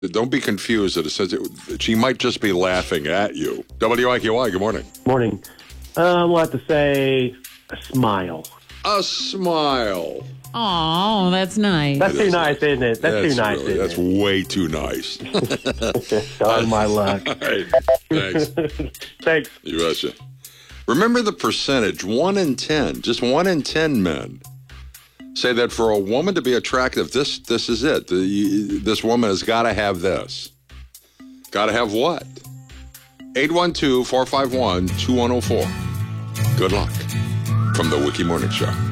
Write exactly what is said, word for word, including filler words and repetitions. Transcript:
Don't be confused that it says it, she might just be laughing at you. W I Q Y, good morning. Morning. Uh, we'll have to say a smile. A smile. Oh, that's nice. That's too nice, isn't it? That's, too nice, really, isn't That's it? way too nice. On my luck. All right. Thanks. Thanks. You betcha. Remember the percentage, one in ten, just one in ten men say that for a woman to be attractive, this this is it. The, this woman has got to have this. Got to have what? eight one two, four five one, two one zero four. Good luck from the Wiki Morning Show.